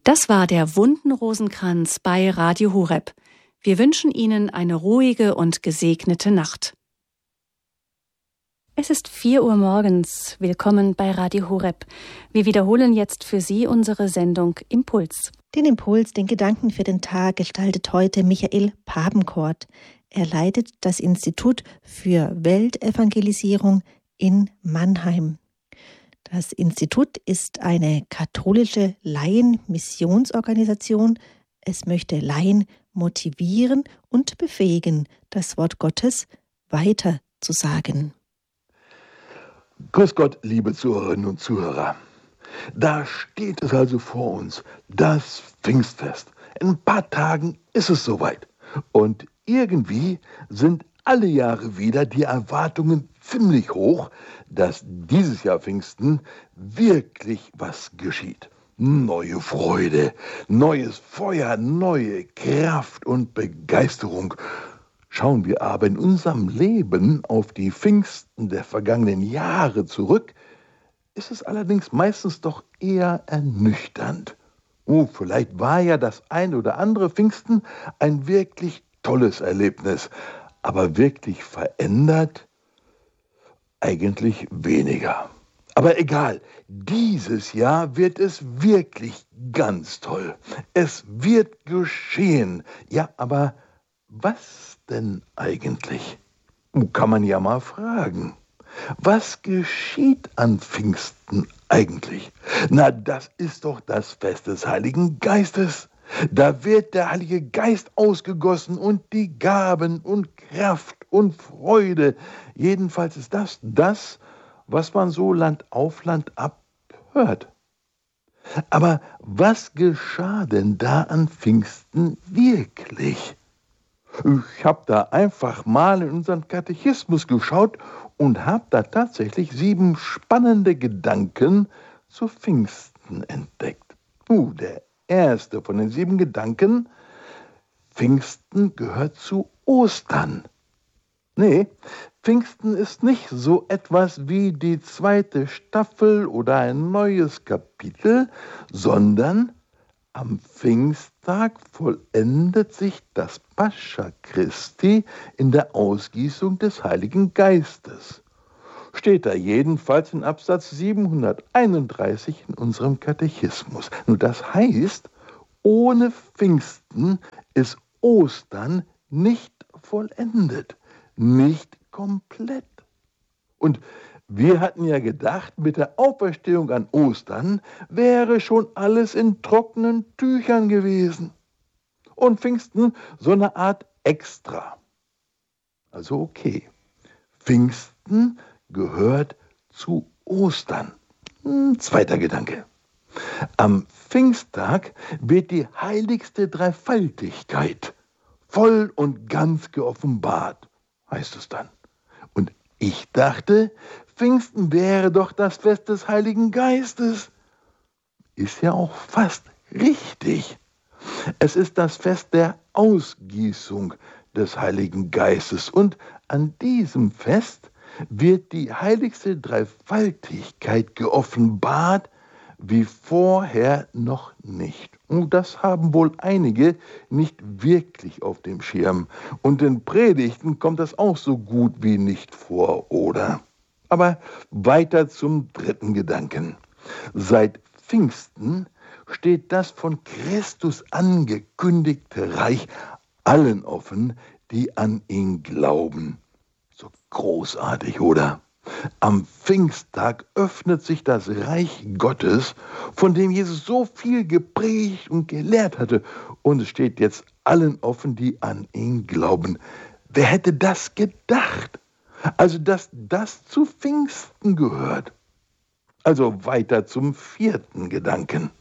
Das war der Wundenrosenkranz bei Radio Horeb. Wir wünschen Ihnen eine ruhige und gesegnete Nacht. Es ist 4 Uhr morgens. Willkommen bei Radio Horeb. Wir wiederholen jetzt für Sie unsere Sendung Impuls. Den Impuls, den Gedanken für den Tag gestaltet heute Michael Papenkort. Er leitet das Institut für Weltevangelisierung in Mannheim. Das Institut ist eine katholische Laien-Missionsorganisation. Es möchte Laien motivieren und befähigen, das Wort Gottes weiterzusagen. Grüß Gott, liebe Zuhörerinnen und Zuhörer. Da steht es also vor uns, das Pfingstfest. In ein paar Tagen ist es soweit. Und irgendwie sind alle Jahre wieder die Erwartungen ziemlich hoch, dass dieses Jahr Pfingsten wirklich was geschieht. Neue Freude, neues Feuer, neue Kraft und Begeisterung. Schauen wir aber in unserem Leben auf die Pfingsten der vergangenen Jahre zurück, ist es allerdings meistens doch eher ernüchternd. Vielleicht war ja das ein oder andere Pfingsten ein wirklich tolles Erlebnis, aber wirklich verändert eigentlich weniger. Aber egal, dieses Jahr wird es wirklich ganz toll. Es wird geschehen. Ja, aber was denn eigentlich? Kann man ja mal fragen. Was geschieht an Pfingsten eigentlich? Na, das ist doch das Fest des Heiligen Geistes. Da wird der Heilige Geist ausgegossen und die Gaben und Kraft und Freude. Jedenfalls ist das, was man so Land auf Land ab hört. Aber was geschah denn da an Pfingsten wirklich? Ich habe da einfach mal in unseren Katechismus geschaut und habe da tatsächlich 7 spannende Gedanken zu Pfingsten entdeckt. Der erste von den 7 Gedanken: Pfingsten gehört zu Ostern. Nee, Pfingsten ist nicht so etwas wie die 2. Staffel oder ein neues Kapitel, sondern am Pfingsttag vollendet sich das Pascha Christi in der Ausgießung des Heiligen Geistes. Steht da jedenfalls in Absatz 731 in unserem Katechismus. Nur das heißt, ohne Pfingsten ist Ostern nicht vollendet, nicht komplett. Und wir hatten ja gedacht, mit der Auferstehung an Ostern wäre schon alles in trockenen Tüchern gewesen. Und Pfingsten so eine Art Extra. Also okay, Pfingsten gehört zu Ostern. Zweiter Gedanke. Am Pfingsttag wird die heiligste Dreifaltigkeit voll und ganz geoffenbart, heißt es dann. Und ich dachte, Pfingsten wäre doch das Fest des Heiligen Geistes. Ist ja auch fast richtig. Es ist das Fest der Ausgießung des Heiligen Geistes. Und an diesem Fest wird die heiligste Dreifaltigkeit geoffenbart, wie vorher noch nicht. Und das haben wohl einige nicht wirklich auf dem Schirm. Und in Predigten kommt das auch so gut wie nicht vor, oder? Aber weiter zum dritten Gedanken. Seit Pfingsten steht das von Christus angekündigte Reich allen offen, die an ihn glauben. So großartig, oder? Am Pfingsttag öffnet sich das Reich Gottes, von dem Jesus so viel gepredigt und gelehrt hatte. Und es steht jetzt allen offen, die an ihn glauben. Wer hätte das gedacht? Also, dass das zu Pfingsten gehört. Also weiter zum 4. Gedanken.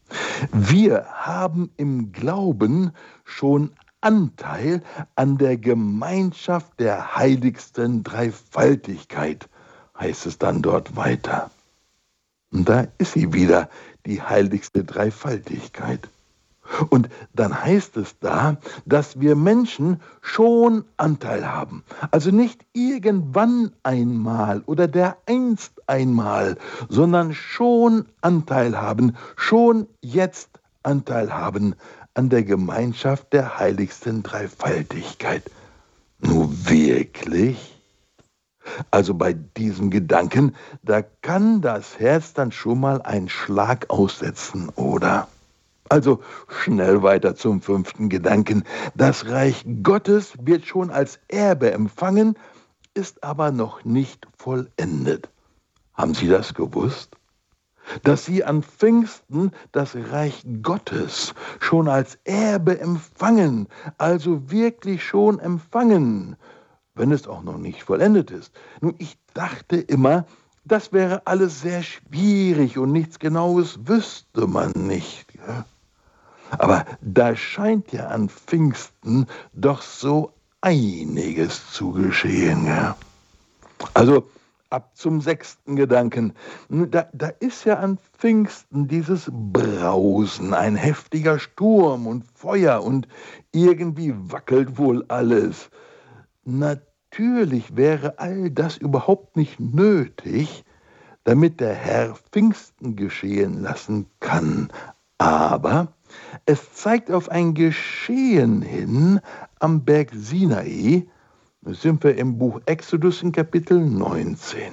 Wir haben im Glauben schon Anteil an der Gemeinschaft der heiligsten Dreifaltigkeit, heißt es dann dort weiter. Und da ist sie wieder, die heiligste Dreifaltigkeit. Und dann heißt es da, dass wir Menschen schon Anteil haben. Also nicht irgendwann einmal oder dereinst einmal, sondern schon Anteil haben, schon jetzt Anteil haben an der Gemeinschaft der heiligsten Dreifaltigkeit. Nun wirklich? Also bei diesem Gedanken, da kann das Herz dann schon mal einen Schlag aussetzen, oder? Also schnell weiter zum 5. Gedanken. Das Reich Gottes wird schon als Erbe empfangen, ist aber noch nicht vollendet. Haben Sie das gewusst? Dass Sie an Pfingsten das Reich Gottes schon als Erbe empfangen, also wirklich schon empfangen, wenn es auch noch nicht vollendet ist. Nun, ich dachte immer, das wäre alles sehr schwierig und nichts Genaues wüsste man nicht. Ja? Aber da scheint ja an Pfingsten doch so einiges zu geschehen. Ja? Also ab zum 6. Gedanken. Da ist ja an Pfingsten dieses Brausen, ein heftiger Sturm und Feuer und irgendwie wackelt wohl alles. Natürlich wäre all das überhaupt nicht nötig, damit der Herr Pfingsten geschehen lassen kann. Aber es zeigt auf ein Geschehen hin am Berg Sinai. Da sind wir im Buch Exodus in Kapitel 19.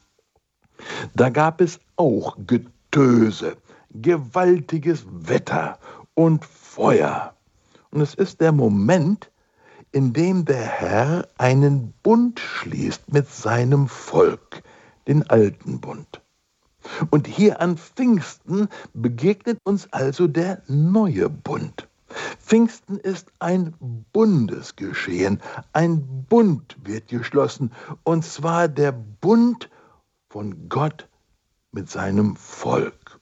Da gab es auch Getöse, gewaltiges Wetter und Feuer. Und es ist der Moment, in dem der Herr einen Bund schließt mit seinem Volk, den alten Bund. Und hier an Pfingsten begegnet uns also der neue Bund. Pfingsten ist ein Bundesgeschehen. Ein Bund wird geschlossen, und zwar der Bund von Gott mit seinem Volk.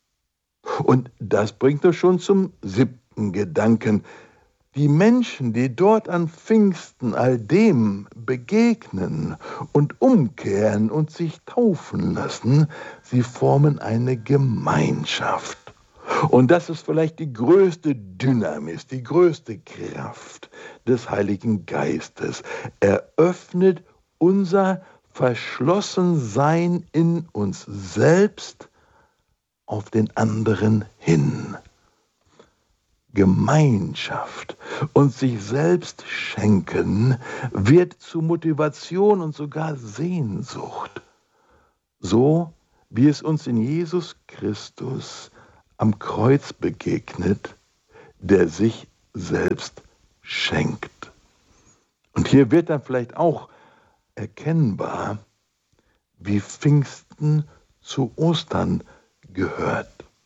Und das bringt uns schon zum 7. Gedanken. Die Menschen, die dort an Pfingsten all dem begegnen und umkehren und sich taufen lassen, sie formen eine Gemeinschaft. Und das ist vielleicht die größte Dynamis, die größte Kraft des Heiligen Geistes. Er öffnet unser Verschlossensein in uns selbst auf den anderen hin. Gemeinschaft und sich selbst schenken wird zu Motivation und sogar Sehnsucht. So wie es uns in Jesus Christus am Kreuz begegnet, der sich selbst schenkt. Und hier wird dann vielleicht auch erkennbar, wie Pfingsten zu Ostern gehört.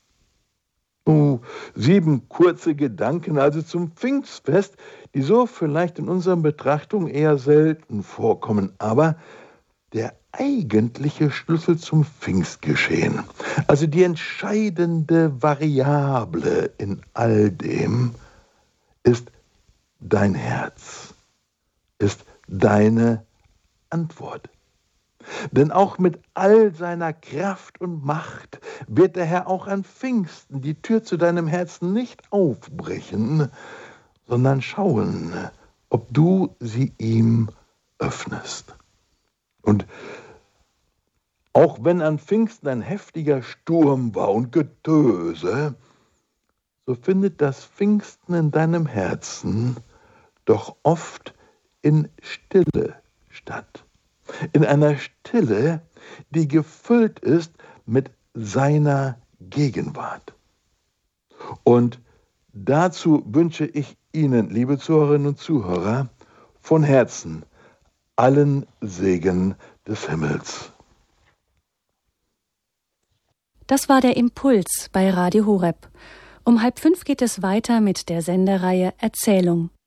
7 kurze Gedanken also zum Pfingstfest, die so vielleicht in unseren Betrachtungen eher selten vorkommen, aber der eigentliche Schlüssel zum Pfingstgeschehen, also die entscheidende Variable in all dem, ist dein Herz, ist deine Antwort. Denn auch mit all seiner Kraft und Macht wird der Herr auch an Pfingsten die Tür zu deinem Herzen nicht aufbrechen, sondern schauen, ob du sie ihm öffnest. Und auch wenn an Pfingsten ein heftiger Sturm war und Getöse, so findet das Pfingsten in deinem Herzen doch oft in Stille statt. In einer Stille, die gefüllt ist mit seiner Gegenwart. Und dazu wünsche ich Ihnen, liebe Zuhörerinnen und Zuhörer, von Herzen allen Segen des Himmels. Das war der Impuls bei Radio Horeb. Um 4:30 geht es weiter mit der Sendereihe Erzählung.